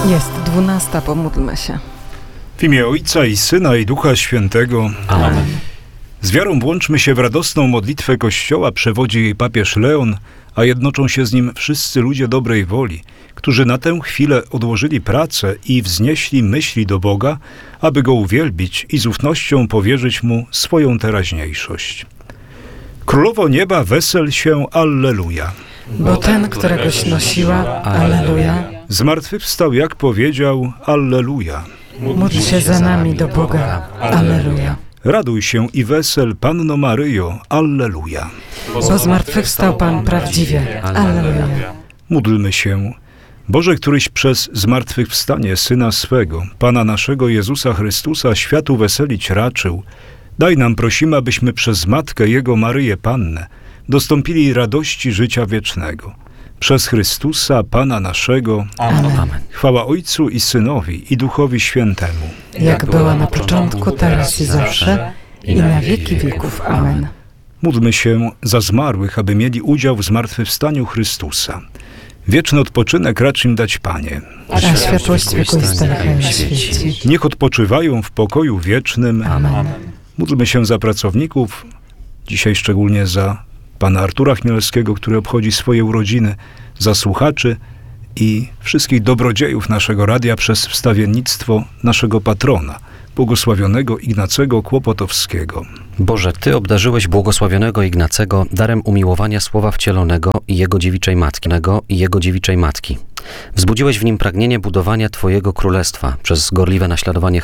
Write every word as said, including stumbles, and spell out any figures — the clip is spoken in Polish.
Jest dwunasta, pomódlmy się. W imię Ojca i Syna i Ducha Świętego. Amen. Z wiarą włączmy się w radosną modlitwę Kościoła, przewodzi jej papież Leon, a jednoczą się z nim wszyscy ludzie dobrej woli, którzy na tę chwilę odłożyli pracę i wznieśli myśli do Boga, aby Go uwielbić i z ufnością powierzyć Mu swoją teraźniejszość. Królowo nieba, wesel się, alleluja. Bo ten, któregoś nosiła, alleluja. Zmartwychwstał, jak powiedział, alleluja. Módl się za nami do Boga, alleluja. Raduj się i wesel, Panno Maryjo, alleluja. Bo zmartwychwstał Pan prawdziwie, alleluja. Módlmy się. Boże, któryś przez zmartwychwstanie Syna swego, Pana naszego Jezusa Chrystusa, światu weselić raczył, daj nam, prosimy, abyśmy przez Matkę Jego Maryję Pannę dostąpili radości życia wiecznego. Przez Chrystusa, Pana naszego. Amen. Chwała Ojcu i Synowi, i Duchowi Świętemu. Jak była na początku, teraz i zawsze, i na wieki wieków. Amen. Módlmy się za zmarłych, aby mieli udział w zmartwychwstaniu Chrystusa. Wieczny odpoczynek racz im dać, Panie. A światłość wiekuista niechaj na świeci. Niech odpoczywają w pokoju wiecznym. Amen. Módlmy się za pracowników, dzisiaj szczególnie za pana Artura Chmielskiego, który obchodzi swoje urodziny, za słuchaczy i wszystkich dobrodziejów naszego radia przez wstawiennictwo naszego patrona, błogosławionego Ignacego Kłopotowskiego. Boże, Ty obdarzyłeś błogosławionego Ignacego darem umiłowania Słowa Wcielonego i Jego dziewiczej Matki, i Jego dziewiczej Matki. Wzbudziłeś w nim pragnienie budowania Twojego Królestwa przez gorliwe naśladowanie